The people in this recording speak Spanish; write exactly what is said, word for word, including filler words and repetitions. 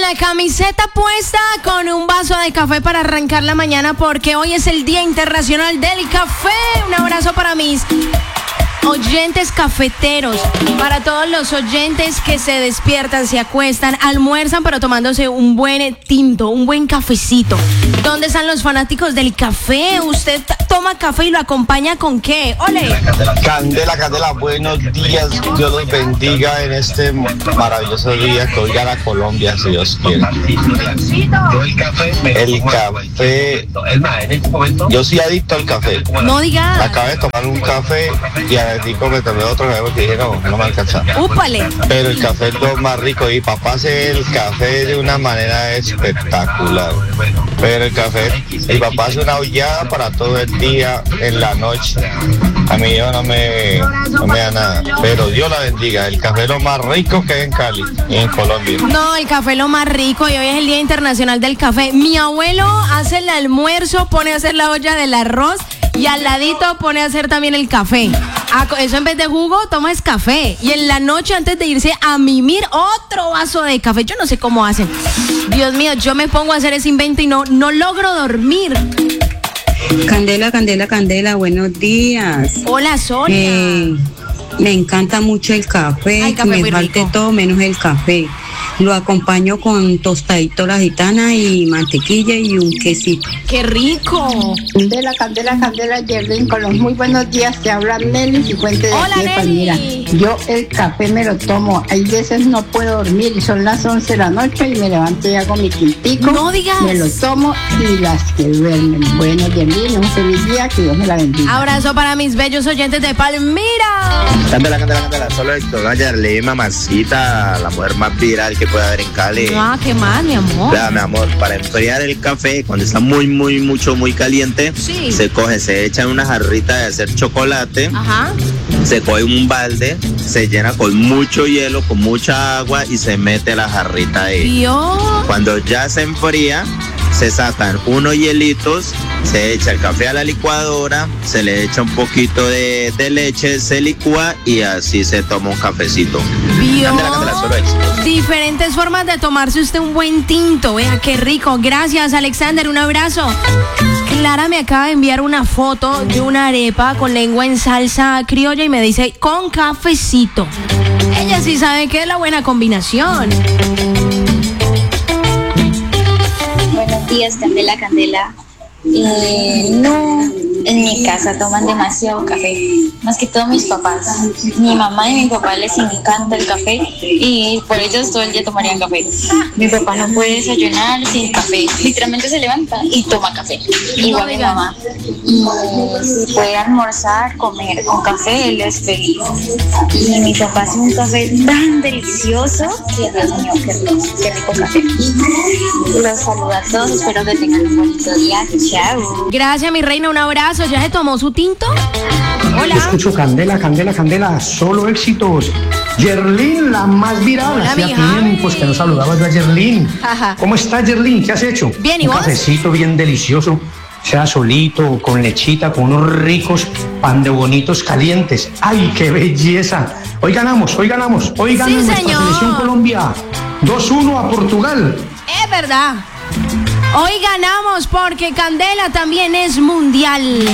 la camiseta puesta con un vaso de café para arrancar la mañana porque hoy es el Día Internacional del Café. Un abrazo para mis oyentes cafeteros, para todos los oyentes que se despiertan, se acuestan, almuerzan pero tomándose un buen tinto, un buen cafecito. ¿Dónde están los fanáticos del café? ¿Usted toma café y lo acompaña con qué? ¡Ole! Candela, Candela, buenos días, Dios los bendiga en este maravilloso día que hoy gana Colombia, si Dios quiere. El café, yo soy adicto al café. No digas. Acabé de tomar un café y a ratico me tomé otro café porque dije no, no me alcanza. ¡Úpale! Pero el café es lo más rico y papá hace el café de una manera espectacular. Pero el café, el papá hace una ollada para todo el día, en la noche. A mí yo no me, no me da nada. Pero Dios la bendiga, el café es lo más rico que hay en Cali y en Colombia. No, el café es lo más rico y hoy es el Día Internacional del Café. Mi abuelo hace el almuerzo, pone a hacer la olla del arroz y al ladito pone a hacer también el café. Eso en vez de jugo, tomas café. Y en la noche, antes de irse a mimir, otro vaso de café. Yo no sé cómo hacen. Dios mío, yo me pongo a hacer ese invento y no, no logro dormir. Candela, Candela, Candela, buenos días. Hola, Sonia. Eh, me encanta mucho el café. Ay, café me muy falte rico. todo menos el café. Lo acompaño con tostadito la gitana y mantequilla y un quesito. ¡Qué rico! Candela, Candela, Candela, Yerlin, con los muy buenos días. Te habla Nelly Cifuente de Hola, aquí de Palmira. Nelly. Yo el café me lo tomo. Hay veces no puedo dormir y son las once de la noche y me levanto y hago mi tintico. No digas. Me lo tomo y las que duermen. Bueno, Yerlin, un feliz día, que Dios me la bendiga. Abrazo para mis bellos oyentes de Palmira. Candela, Candela, Candela, solo esto, Yerlin, mamacita, la mujer más viral que puede haber en Cali. Ah, ¿qué más, mi amor? Vea, mi amor, para enfriar el café, cuando está muy, muy, mucho, muy caliente, Sí. se coge, se echa en una jarrita de hacer chocolate, Ajá. se coge un balde, se llena con mucho hielo, con mucha agua y se mete la jarrita ahí. Dios. Cuando ya se enfría, se sacan unos hielitos, se echa el café a la licuadora, se le echa un poquito de, de leche, se licúa y así se toma un cafecito. Dios. Candela, Candela, solo éxitos. Diferentes formas de tomarse usted un buen tinto. Vea, qué rico. Gracias, Alexander. Un abrazo. Clara me acaba de enviar una foto de una arepa con lengua en salsa criolla y me dice con cafecito. Ella sí sabe que es la buena combinación. Buenos días, Candela, Candela. Eh, no, en mi casa toman demasiado café, más que todo mis papás. Mi mamá y mi papá les encanta el café y por ellos todo el día tomarían café. Mi papá no puede desayunar sin café, literalmente se levanta y toma café, igual mi mamá. Y si puede almorzar, comer con café, él es feliz. Y mi papá hace un café tan delicioso que Dios mío, qué rico, qué rico café. Los saludo a todos, espero que tengan un bonito día. Chao. Gracias, mi reina. Un abrazo. ¿Ya se tomó su tinto? Hola. Escucho Candela, Candela, Candela, solo éxitos. Yerlin, la más viral. Hola, Hacía mi Javi. tiempos que no saludabas yo a Yerlin. Ajá. ¿Cómo estás, Yerlin? ¿Qué has hecho? Bien, ¿y Un vos? cafecito bien delicioso, sea solito, con lechita, con unos ricos pan de bonitos calientes. ¡Ay, qué belleza! Hoy ganamos, hoy ganamos, hoy gana Sí, nuestra señor. selección Colombia. dos uno a Portugal. Es verdad. Hoy ganamos porque Candela también es mundial.